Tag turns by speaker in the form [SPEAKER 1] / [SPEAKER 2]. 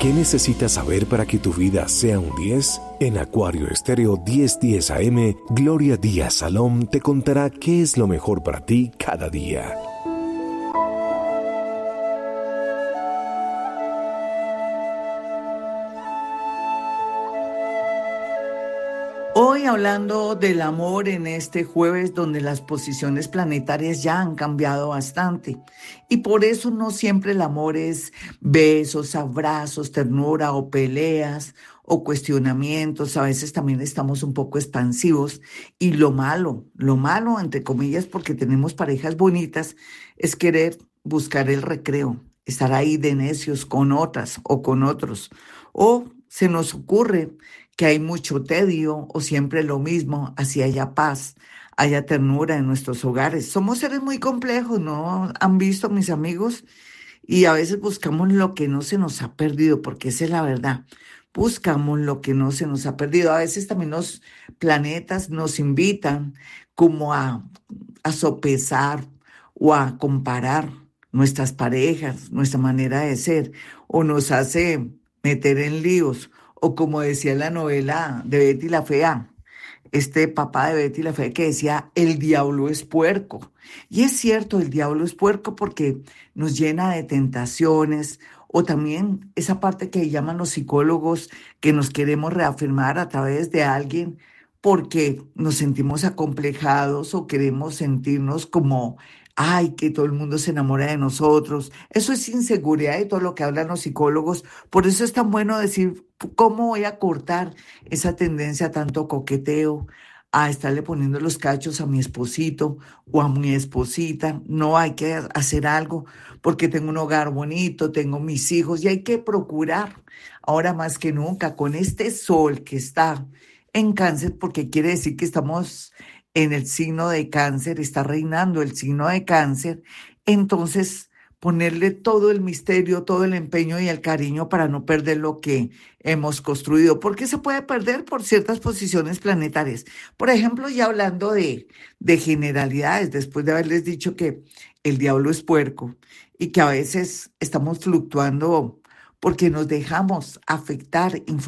[SPEAKER 1] ¿Qué necesitas saber para que tu vida sea un 10? En Acuario Estéreo 1010 AM, Gloria Díaz Salom te contará qué es lo mejor para ti cada día.
[SPEAKER 2] Hoy hablando del amor en este jueves donde las posiciones planetarias ya han cambiado bastante y por eso no siempre el amor es besos, abrazos, ternura o peleas o cuestionamientos, a veces también estamos un poco expansivos y lo malo entre comillas porque tenemos parejas bonitas es querer buscar el recreo, estar ahí de necios con otras o con otros o se nos ocurre que hay mucho tedio o siempre lo mismo, así haya paz, haya ternura en nuestros hogares. Somos seres muy complejos, ¿no? Han visto mis amigos y a veces buscamos lo que no se nos ha perdido, porque esa es la verdad. Buscamos lo que no se nos ha perdido. A veces también los planetas nos invitan como a sopesar o a comparar nuestras parejas, nuestra manera de ser, o nos hace meter en líos, o como decía la novela de Betty la Fea, este papá de Betty la Fea que decía, el diablo es puerco. Y es cierto, el diablo es puerco porque nos llena de tentaciones o también esa parte que llaman los psicólogos que nos queremos reafirmar a través de alguien porque nos sentimos acomplejados o queremos sentirnos como, ay, que todo el mundo se enamora de nosotros. Eso es inseguridad y todo lo que hablan los psicólogos. Por eso es tan bueno decir, ¿cómo voy a cortar esa tendencia a tanto coqueteo, a estarle poniendo los cachos a mi esposito o a mi esposita? No, hay que hacer algo porque tengo un hogar bonito, tengo mis hijos y hay que procurar ahora más que nunca con este sol que está en cáncer, porque quiere decir que estamos en el signo de cáncer, está reinando el signo de cáncer, entonces ponerle todo el misterio, todo el empeño y el cariño para no perder lo que hemos construido, porque se puede perder por ciertas posiciones planetarias. Por ejemplo, ya hablando de generalidades, después de haberles dicho que el diablo es puerco y que a veces estamos fluctuando porque nos dejamos afectar,